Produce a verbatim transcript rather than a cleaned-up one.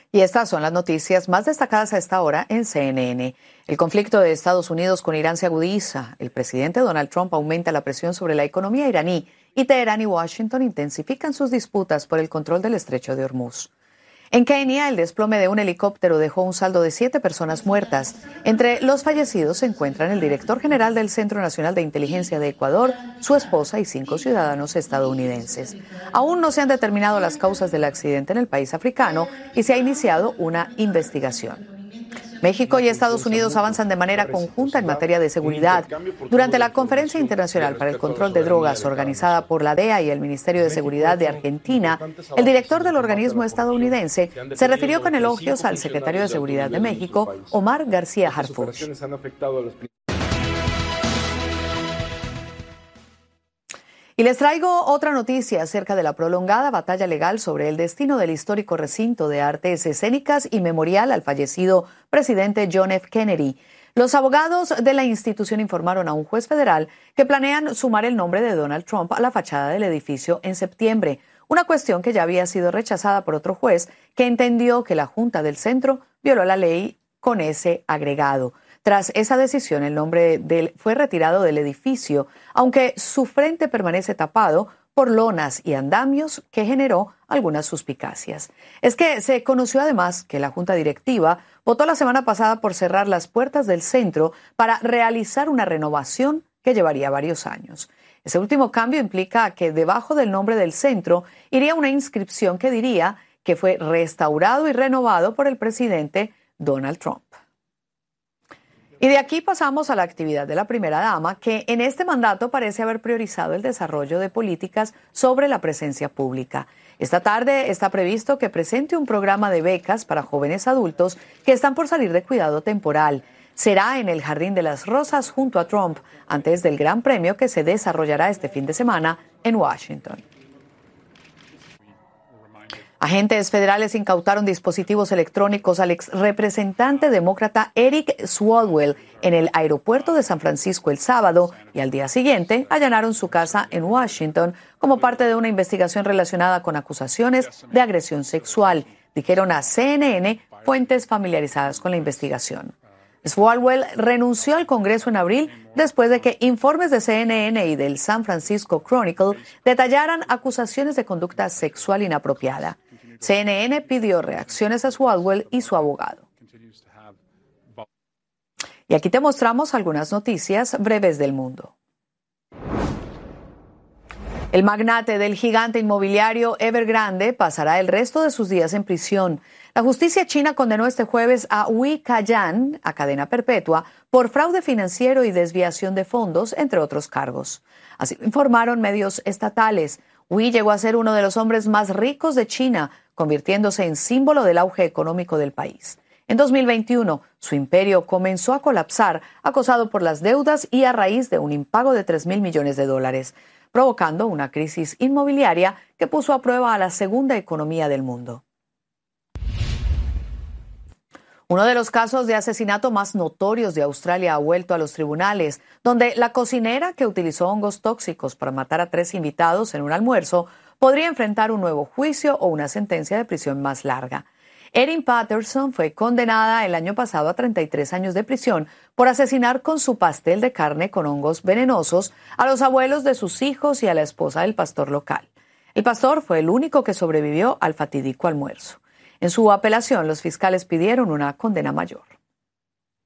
Y estas son las noticias más destacadas a esta hora en C N N. El conflicto de Estados Unidos con Irán se agudiza. El presidente Donald Trump aumenta la presión sobre la economía iraní y Teherán y Washington intensifican sus disputas por el control del estrecho de Hormuz. En Kenia, el desplome de un helicóptero dejó un saldo de siete personas muertas. Entre los fallecidos se encuentran el director general del Centro Nacional de Inteligencia de Ecuador, su esposa y cinco ciudadanos estadounidenses. Aún no se han determinado las causas del accidente en el país africano y se ha iniciado una investigación. México y Estados Unidos avanzan de manera conjunta en materia de seguridad. Durante la Conferencia Internacional para el Control de Drogas organizada por la D E A y el Ministerio de Seguridad de Argentina, el director del organismo estadounidense se refirió con elogios al secretario de Seguridad de México, Omar García Harfuch. Y les traigo otra noticia acerca de la prolongada batalla legal sobre el destino del histórico recinto de artes escénicas y memorial al fallecido presidente John F. Kennedy. Los abogados de la institución informaron a un juez federal que planean sumar el nombre de Donald Trump a la fachada del edificio en septiembre, una cuestión que ya había sido rechazada por otro juez que entendió que la Junta del Centro violó la ley con ese agregado. Tras esa decisión, el nombre del, fue retirado del edificio, aunque su frente permanece tapado por lonas y andamios que generó algunas suspicacias. Es que se conoció además que la Junta Directiva votó la semana pasada por cerrar las puertas del centro para realizar una renovación que llevaría varios años. Ese último cambio implica que debajo del nombre del centro iría una inscripción que diría que fue restaurado y renovado por el presidente Donald Trump. Y de aquí pasamos a la actividad de la primera dama, que en este mandato parece haber priorizado el desarrollo de políticas sobre la presencia pública. Esta tarde está previsto que presente un programa de becas para jóvenes adultos que están por salir de cuidado temporal. Será en el Jardín de las Rosas junto a Trump, antes del Gran Premio que se desarrollará este fin de semana en Washington. Agentes federales incautaron dispositivos electrónicos al exrepresentante demócrata Eric Swalwell en el aeropuerto de San Francisco el sábado y al día siguiente allanaron su casa en Washington como parte de una investigación relacionada con acusaciones de agresión sexual, dijeron a C N N fuentes familiarizadas con la investigación. Swalwell renunció al Congreso en abril después de que informes de C N N y del San Francisco Chronicle detallaran acusaciones de conducta sexual inapropiada. C N N pidió reacciones a Swalwell y su abogado. Y aquí te mostramos algunas noticias breves del mundo. El magnate del gigante inmobiliario Evergrande pasará el resto de sus días en prisión. La justicia china condenó este jueves a Wei Ka-yan a cadena perpetua por fraude financiero y desviación de fondos, entre otros cargos. Así lo informaron medios estatales. Wei llegó a ser uno de los hombres más ricos de China, convirtiéndose en símbolo del auge económico del país. En dos mil veintiuno, su imperio comenzó a colapsar, acosado por las deudas y a raíz de un impago de tres mil millones de dólares, provocando una crisis inmobiliaria que puso a prueba a la segunda economía del mundo. Uno de los casos de asesinato más notorios de Australia ha vuelto a los tribunales, donde la cocinera que utilizó hongos tóxicos para matar a tres invitados en un almuerzo podría enfrentar un nuevo juicio o una sentencia de prisión más larga. Erin Patterson fue condenada el año pasado a treinta y tres años de prisión por asesinar con su pastel de carne con hongos venenosos a los abuelos de sus hijos y a la esposa del pastor local. El pastor fue el único que sobrevivió al fatídico almuerzo. En su apelación, los fiscales pidieron una condena mayor.